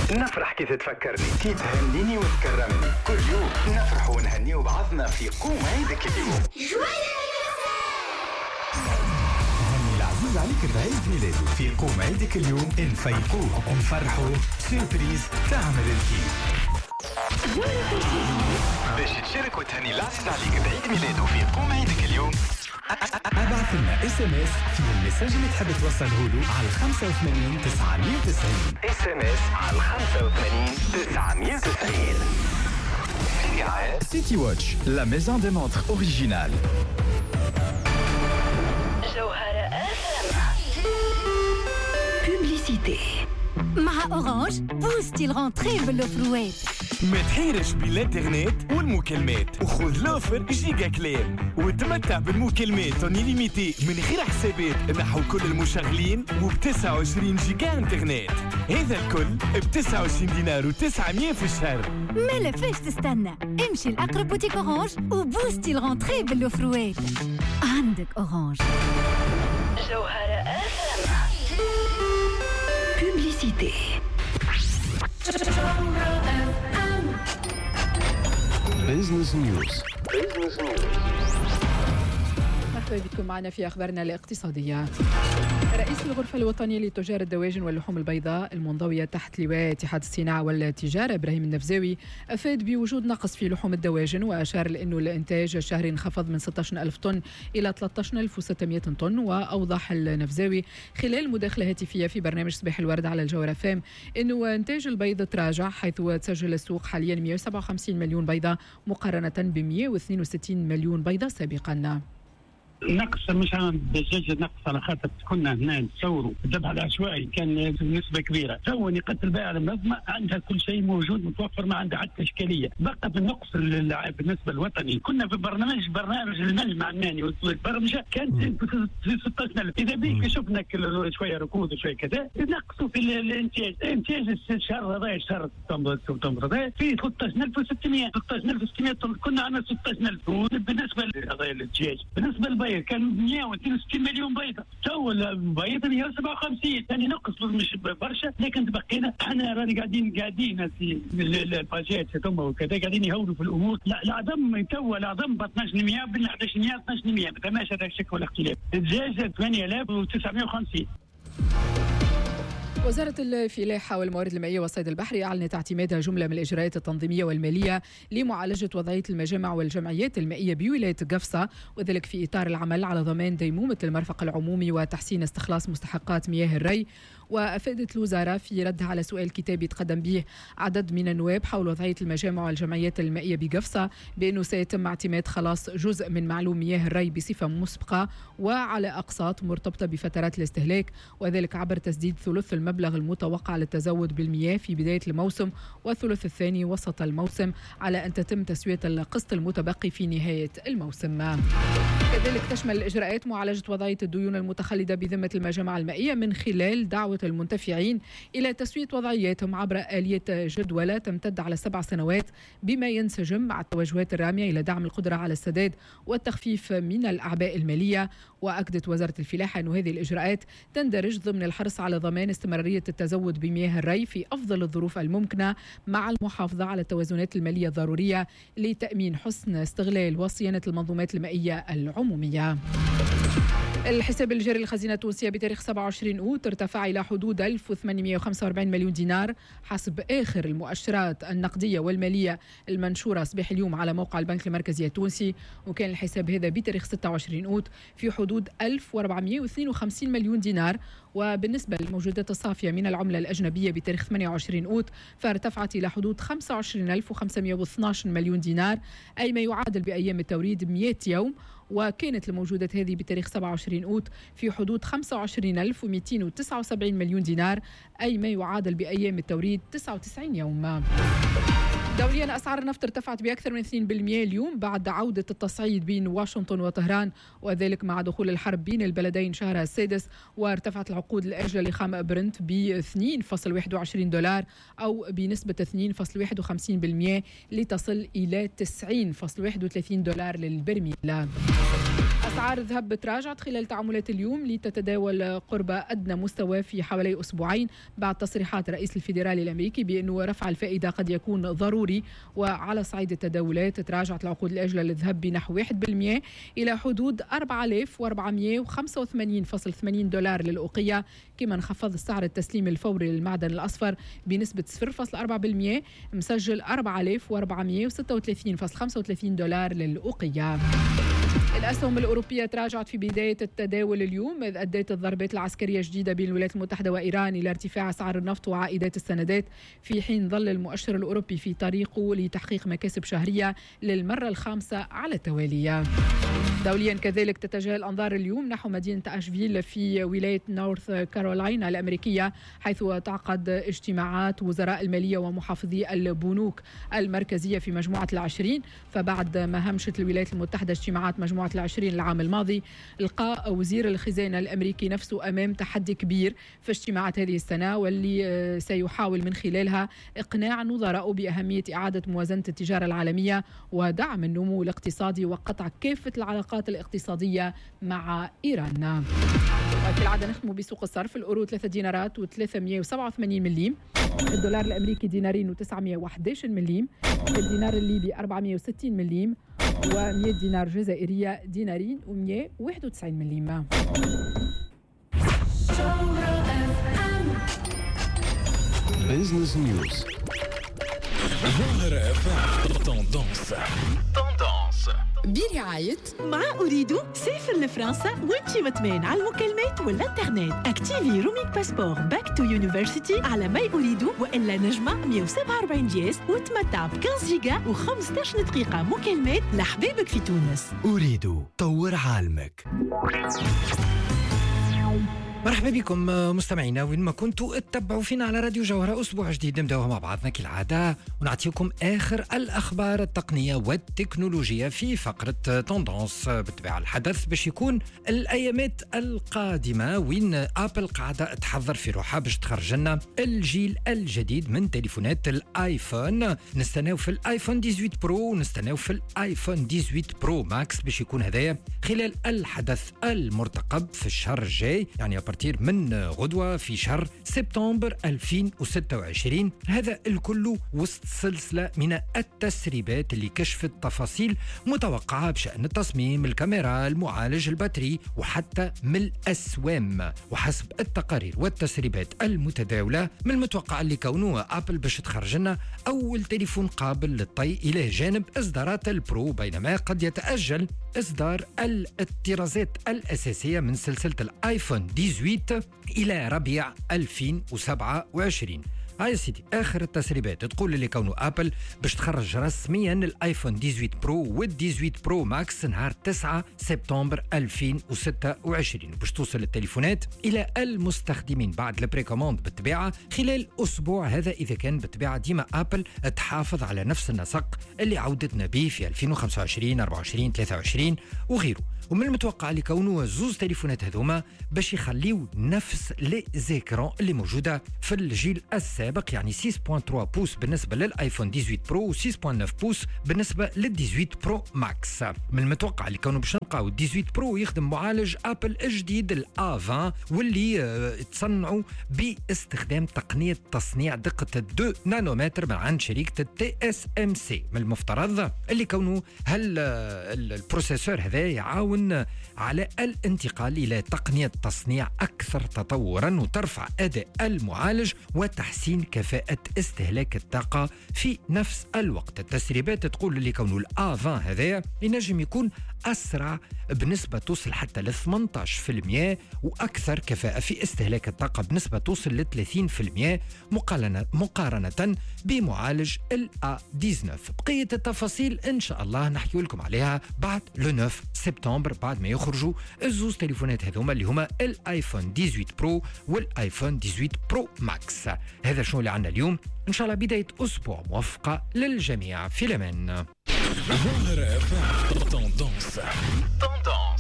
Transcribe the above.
نفرح كي تتفكرني، كي تهنيني وتكرمني. كل يوم نفرح ونهني بعضنا في قوم عيدك اليوم. هني العزيز عليك بعيد ميلاده في قوم عيدك اليوم. نفيقوه ونفرحوا سيربريز تعمل الكيف. باش تشارك وتهني العزيز عليك بعيد ميلاده في قوم عيدك اليوم، ابعث لنا SMS فيه المساج اللي تحب توصله له على 85 990. SMS على 85 990. City Watch, la maison des montres originale. Publicité. مع أورانج بوستي الغونتري بالأوفروات. ما تحيرش بالإنترنت والمكالمات وخذ لوفر جيجا كلام وتمتع بالمكالمات ليميتي من غير حسابات نحو كل المشغلين وب29 جيجا انترنت. هذا الكل ب29 دينار و900 في الشهر. ما لفاش تستنى، امشي لأقرب بوتيك أورانج وبوستي الغونتري بالأوفروات. عندك أورانج. جوهرة Publicité. Business News. مرحبا بكم معنا في أخبارنا الاقتصادية. رئيس الغرفة الوطنية لتجار الدواجن واللحوم البيضاء المنضوية تحت لواء اتحاد الصناعة والتجارة إبراهيم النفزاوي أفاد بوجود نقص في لحوم الدواجن، وأشار لأنه الإنتاج الشهري انخفض من 16,000 طن إلى 13,600 طن. وأوضح النفزاوي خلال مداخلة هاتفية في برنامج صباح الورد على الجوهرة فام أنه إنتاج البيض تراجع، حيث تسجل السوق حاليا 157 مليون بيضة مقارنة ب 162 مليون بيضة سابقا. نقص مش عن الدجاجة، نقص على خاطر كنا هنا نتصوروا الذبح العشوائي كان بنسبة كبيرة. تو نقاط البيع المنظمة عندها كل شيء موجود متوفر، ما عندها حتى إشكالية. بقى بالنقص بالنسبة الوطني كنا في برنامج المجمع الماني والبرمجة كانت في 16,000. إذا بيك شفنا شوية ركود وشوية كذا نقصوا في الإنتاج الشهر هذا شهر سبتمبر هذا في 13,600 طن. كنا عندنا 16,000. وبالنسبة للدجاج بالنسبة للبيض كان 162 مليون بيضة، تو البيض 157. يعني نقص مش برشا، لكن بقينا احنا راني قاعدين في الباجات ثم وكذا قاعدين يهودوا في الامور. لا العظم تو العظم ب 12,100 بين 11,100 12,100 ما فماش هذا الشك ولا اختلاف. الدجاج 8,950. وزارة الفلاحة والموارد المائية والصيد البحري أعلنت اعتمادها جملة من الإجراءات التنظيمية والمالية لمعالجة وضعية المجامع والجمعيات المائية بولاية قفصة، وذلك في إطار العمل على ضمان ديمومة المرفق العمومي وتحسين استخلاص مستحقات مياه الري. وأفادت الوزارة في ردها على سؤال كتابي تقدم به عدد من النواب حول وضعية المجامع والجمعيات المائية بقفصة بأنه سيتم اعتماد خلاص جزء من معلوم مياه الري بصفة مسبقة وعلى أقساط مرتبطة بفترات الاستهلاك، وذلك عبر تسديد ثلث المبلغ المتوقع للتزود بالمياه في بداية الموسم والثلث الثاني وسط الموسم، على أن تتم تسوية القسط المتبقي في نهاية الموسم. كذلك تشمل الإجراءات معالجة وضعية الديون المتخلدة بذمة المجامع المائية من خلال دعوة المنتفعين إلى تسوية وضعياتهم عبر آلية جدولة تمتد على 7 سنوات، بما ينسجم مع التوجهات الرامية إلى دعم القدرة على السداد والتخفيف من الأعباء المالية. وأكدت وزارة الفلاحة أن هذه الإجراءات تندرج ضمن الحرص على ضمان استمرارية التزود بمياه الري في أفضل الظروف الممكنة، مع المحافظة على التوازنات المالية الضرورية لتأمين حسن استغلال وصيانة المنظومات المائية العمومية. الحساب الجاري للخزينة التونسية بتاريخ 27 أوت ارتفع إلى حدود 1845 مليون دينار حسب آخر المؤشرات النقدية والمالية المنشورة صباح اليوم على موقع البنك المركزي التونسي. وكان الحساب هذا بتاريخ 26 أوت في حدود 1452 مليون دينار. وبالنسبة للموجودات الصافية من العملة الأجنبية بتاريخ 28 أوت فارتفعت إلى حدود 25,512 مليون دينار، أي ما يعادل بأيام التوريد 100 يوم. وكانت الموجودات هذه بتاريخ 27 أوت في حدود 25,279 مليون دينار، أي ما يعادل بأيام التوريد 99 يوم. دوليا أسعار النفط ارتفعت بأكثر من 2% اليوم بعد عودة التصعيد بين واشنطن وطهران، وذلك مع دخول الحرب بين البلدين شهرها السادس. وارتفعت العقود الآجلة لخام برنت ب 2.21 دولار أو بنسبة 2.51% لتصل إلى 90.31 دولار للبرميل. أسعار الذهب تراجعت خلال تعاملات اليوم لتتداول قرب أدنى مستوى في حوالي أسبوعين بعد تصريحات الرئيس الفيدرالي الأمريكي بأنه رفع الفائدة قد يكون ضروري. وعلى صعيد التداولات تراجعت العقود الآجلة للذهب بنحو 1% إلى حدود 4485.80 دولار للأوقية، كما انخفض السعر التسليمي الفوري للمعدن الأصفر بنسبة 0.4%، مسجل 4436.35 دولار للأوقية. الأسهم الأوروبية تراجعت في بداية التداول اليوم، إذ أدت الضربات العسكرية الجديدة بين الولايات المتحدة وإيران إلى ارتفاع أسعار النفط وعائدات السندات، في حين ظل المؤشر الأوروبي في طريقه لتحقيق مكاسب شهرية للمرة الخامسة على التوالي. دوليا كذلك تتجه الأنظار اليوم نحو مدينة أشفيل في ولاية نورث كارولاينا الأمريكية، حيث تعقد اجتماعات وزراء المالية ومحافظي البنوك المركزية في مجموعة ال20. فبعد ما همشت الولايات المتحدة اجتماعات مجموعة ال20 العام الماضي، لقى وزير الخزانة الأمريكي نفسه أمام تحدي كبير في اجتماعات هذه السنة، واللي سيحاول من خلالها إقناع نظراء بأهمية إعادة موازنة التجارة العالمية ودعم النمو الاقتصادي وقطع كافة العلاقات الاقتصادية مع إيران. وكالعادة نختم بسوق الصرف. الأورو 3 دينارات و387 مليم، الدولار الأمريكي دينارين و911 مليم، الدينار الليبي 460 مليم، و100 دينار جزائرية دينارين و191 مليم. بيزنس نيوز. توندونس برعاية مع أريد سافر لفرنسا وانتي مطمئن على المكالمات والانترنت. اكتيفي رومينج باسبور باك تو يونيفرسيتي على ما أريد وإلا نجمة 147 جيس وتمتع ب 15 جيجا و15 دقيقة مكالمات لحبابك في تونس. أريد طور عالمك. مرحبا بكم مستمعينا وين ما كنتوا اتبعوا فينا على راديو جوهرة. أسبوع جديد نبداوها مع بعضنا كالعادة ونعطيكم آخر الأخبار التقنية والتكنولوجية في فقرة توندونس. بالطبيعة الحدث باش يكون الأيامات القادمة وين أبل قاعدة تحضر في روحها باش تخرج لنا الجيل الجديد من تليفونات الآيفون. نستناو في الآيفون 18 برو ونستناو في الآيفون 18 برو ماكس باش يكون هذايا خلال الحدث المرتقب في الشهر الجاي، يعني من غدوة في شهر سبتمبر 2026. هذا الكل وسط سلسلة من التسريبات اللي كشفت تفاصيل متوقعة بشأن التصميم، الكاميرا، المعالج، البطاري وحتى من الأسوام. وحسب التقارير والتسريبات المتداولة من المتوقع اللي كونه أبل باش تخرج لنا أول تليفون قابل للطي إلى جانب إصدارات البرو، بينما قد يتأجل إصدار الطرازات الأساسية من سلسلة الآيفون 18 إلى ربيع 2027. هاي سيدي آخر التسريبات تقول اللي كونه أبل باش تخرج رسميا الآيفون 18 برو وال18 برو ماكس نهار 9 سبتمبر 2026، باش توصل التليفونات إلى المستخدمين بعد البريكوموند بالطبيعة خلال أسبوع. هذا إذا كان بالطبيعة ديما أبل تحافظ على نفس النسق اللي عودتنا به في 2025 24 23 وغيره. ومن المتوقع اللي كونه زوز تليفونات هذوما باش يخليو نفس لي زيكران اللي موجودة في الجيل السابق، يعني 6.3 بوس بالنسبة للآيفون 18 برو و 6.9 بوس بالنسبة لل18 برو ماكس. من المتوقع اللي كونه باش نلقاو 18 برو يخدم معالج أبل الجديد الA20 واللي تصنعوا باستخدام تقنية تصنيع دقة 2 نانومتر من عند شركة TSMC. من المفترض اللي كونه البروسيسور هذا يعاون على الانتقال إلى تقنية تصنيع أكثر تطورا وترفع أداء المعالج وتحسين كفاءة استهلاك الطاقة في نفس الوقت. التسريبات تقول اللي كونه الA20 هذا ينجم يكون أسرع بنسبة توصل حتى ل 18% وأكثر كفاءة في استهلاك الطاقة بنسبة توصل ل 30% مقارنة بمعالج الA19. بقية التفاصيل إن شاء الله نحكي لكم عليها بعد لو 9 سبتمبر بعد ما يخرجوا الزوز تليفونات هذوما اللي هما الآيفون 18 برو والآيفون 18 برو ماكس. هذا شنو اللي عنا اليوم. إن شاء الله بداية أسبوع موفقة للجميع. في الأمان.